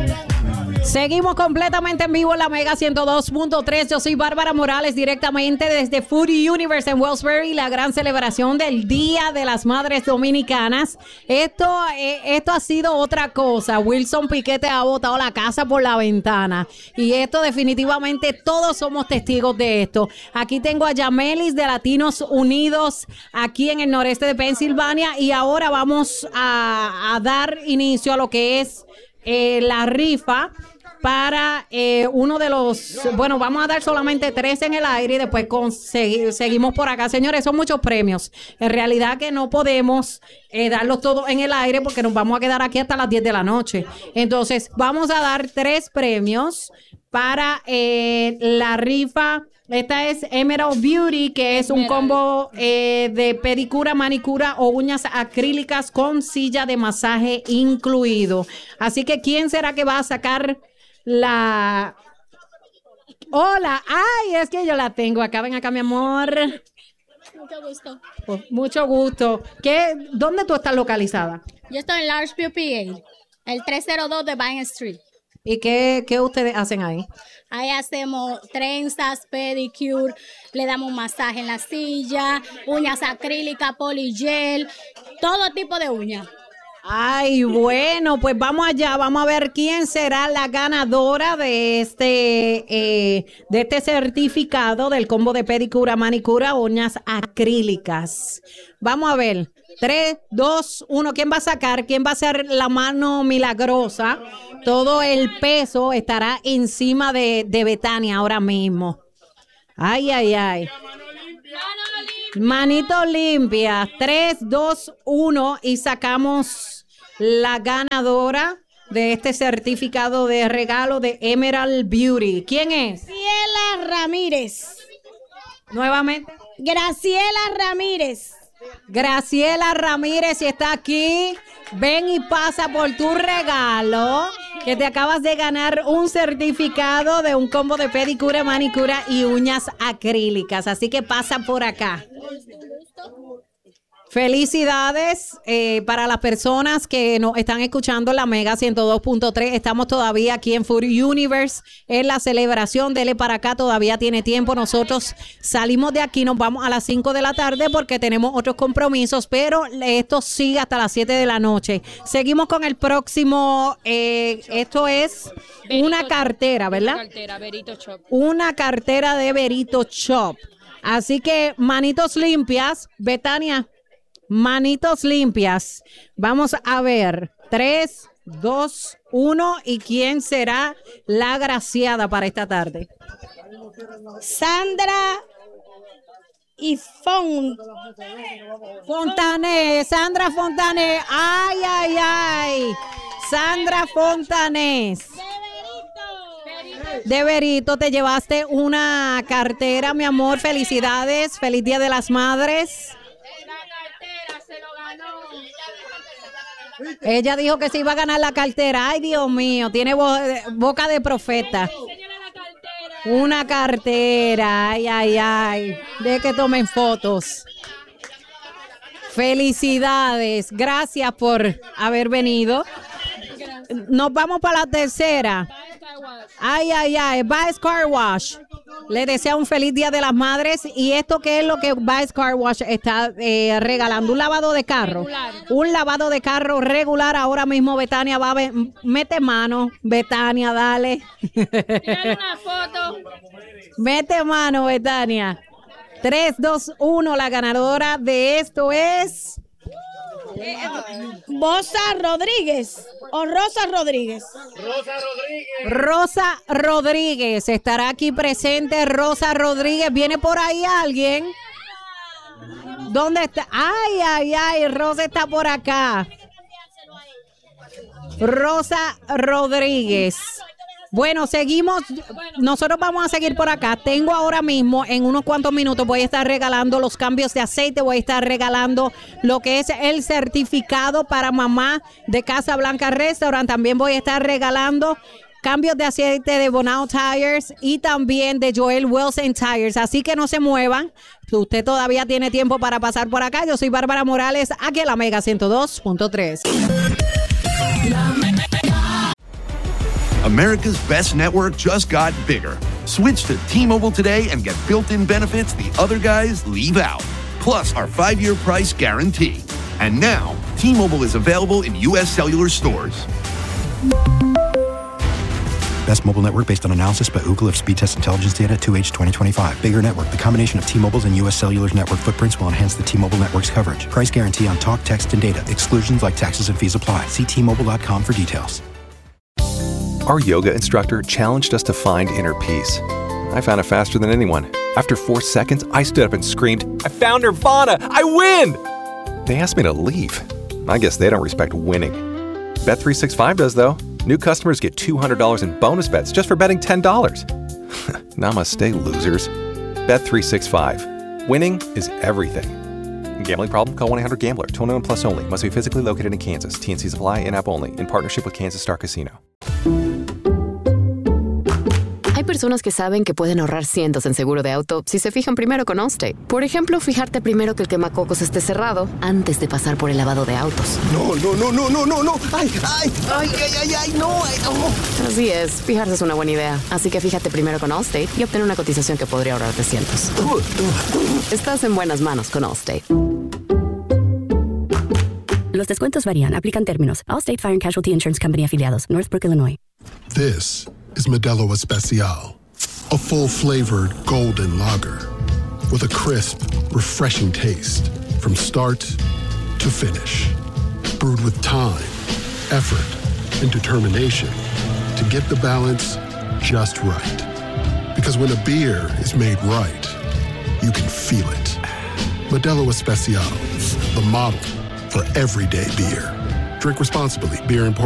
Seguimos completamente en vivo en la Mega 102.3. Yo soy Bárbara Morales, directamente desde Food Universe en Wellsbury, la gran celebración del Día de las Madres Dominicanas. Esto ha sido otra cosa. Wilson Piquete ha botado la casa por la ventana. Y esto definitivamente todos somos testigos de esto. Aquí tengo a Yamelis de Latinos Unidos, aquí en el noreste de Pensilvania. Y ahora vamos a dar inicio a lo que es la rifa para uno de los, bueno, vamos a dar solamente 3 en el aire y después seguimos por acá. Señores, son muchos premios. En realidad que no podemos darlos todos en el aire porque nos vamos a quedar aquí hasta las 10 de la noche. Entonces, vamos a dar 3 premios para la rifa. Esta es Emerald Beauty, que es un combo de pedicura, manicura o uñas acrílicas con silla de masaje incluido. Así que, ¿quién será que va a sacar la... Hola, ay, es que yo la tengo acá, ven acá, mi amor. Mucho gusto. Oh, mucho gusto. ¿Dónde tú estás localizada? Yo estoy en Larchview, PA, el 302 de Vine Street. ¿Y qué ustedes hacen ahí? Ahí hacemos trenzas, pedicure, le damos masaje en la silla, uñas acrílicas, polygel, todo tipo de uñas. Ay, bueno, pues vamos allá, vamos a ver quién será la ganadora de este certificado del combo de pedicura, manicura, uñas acrílicas. Vamos a ver, 3, 2, 1, ¿quién va a sacar? ¿Quién va a hacer la mano milagrosa? Todo el peso estará encima de Betania ahora mismo. Ay, ay, ay. Manito limpia. 3, 2, 1 y sacamos la ganadora de este certificado de regalo de Emerald Beauty. ¿Quién es? Graciela Ramírez. Nuevamente. Graciela Ramírez. Graciela Ramírez, si está aquí, ven y pasa por tu regalo, que te acabas de ganar un certificado de un combo de pedicura, manicura y uñas acrílicas. Así que pasa por acá. Felicidades para las personas que nos están escuchando en la Mega 102.3. Estamos todavía aquí en Food Universe en la celebración. Dele para acá, todavía tiene tiempo. Nosotros salimos de aquí, nos vamos a las 5 de la tarde porque tenemos otros compromisos, pero esto sigue hasta las 7 de la noche. Seguimos con el próximo. Esto es una cartera, ¿verdad? Una cartera, Berito Shop. Una cartera de Berito Shop. Así que manitos limpias, Betania. Manitos limpias. Vamos a ver. 3, 2, 1. ¿Y quién será la agraciada para esta tarde? Sandra y Fontané. Sandra Fontané. Ay, ay, ay. Sandra Fontanés. De Berito, te llevaste una cartera, mi amor. Felicidades. Feliz Día de las Madres. Ella dijo que se iba a ganar la cartera. Ay, Dios mío, tiene boca de profeta. Una cartera. Ay, ay, ay. De que tomen fotos. Felicidades. Gracias por haber venido. Nos vamos para la tercera. Ay, ay, ay. Baez Car Wash. Le desea un feliz Día de las Madres. ¿Y esto qué es lo que Baez Car Wash está regalando? Un lavado de carro. Regular. Un lavado de carro regular. Ahora mismo Betania va a ver. Mete mano. Betania, dale. Tírale una foto. Mete mano, Betania. 3, 2, 1. La ganadora de esto es... Bosa Rodríguez o Rosa Rodríguez. Rosa Rodríguez estará aquí presente. Rosa Rodríguez, ¿viene por ahí alguien? ¿Dónde está? Ay, ay, ay, Rosa está por acá. Rosa Rodríguez. Bueno, seguimos. Nosotros vamos a seguir por acá. Tengo ahora mismo, en unos cuantos minutos, voy a estar regalando los cambios de aceite. Voy a estar regalando lo que es el certificado para mamá de Casa Blanca Restaurant. También voy a estar regalando cambios de aceite de Bonao Tires y también de Joel Wilson Tires. Así que no se muevan. Usted todavía tiene tiempo para pasar por acá. Yo soy Bárbara Morales, aquí en la Mega 102.3. America's best network just got bigger. Switch to T-Mobile today and get built-in benefits the other guys leave out. Plus our 5-year price guarantee. And now, T-Mobile is available in U.S. cellular stores. Best mobile network based on analysis by Ookla of speed test intelligence data 2H 2025. Bigger network. The combination of T-Mobile's and U.S. Cellular's network footprints will enhance the T-Mobile network's coverage. Price guarantee on talk, text, and data. Exclusions like taxes and fees apply. See T-Mobile.com for details. Our yoga instructor challenged us to find inner peace. I found it faster than anyone. After 4 seconds, I stood up and screamed, "I found Nirvana! I win!" They asked me to leave. I guess they don't respect winning. Bet365 does, though. New customers get $200 in bonus bets just for betting $10. Namaste, losers. Bet365. Winning is everything. Gambling problem? Call 1-800-GAMBLER. 21 plus only. Must be physically located in Kansas. T&Cs apply. In-app only. In partnership with Kansas Star Casino. Hay personas que saben que pueden ahorrar cientos en seguro de auto si se fijan primero con Allstate. Por ejemplo, fijarte primero que el quemacocos esté cerrado antes de pasar por el lavado de autos. No. ¡Ay, no! Así es, fijarse es una buena idea. Así que fíjate primero con Allstate y obtén una cotización que podría ahorrarte cientos. Estás en buenas manos con Allstate. Los descuentos varían. Aplican términos. Allstate Fire and Casualty Insurance Company Afiliados. Northbrook, Illinois. This is Modelo Especial, a full-flavored golden lager with a crisp, refreshing taste from start to finish. Brewed with time, effort, and determination to get the balance just right. Because when a beer is made right, you can feel it. Modelo Especial, the model for everyday beer. Drink responsibly. Beer imported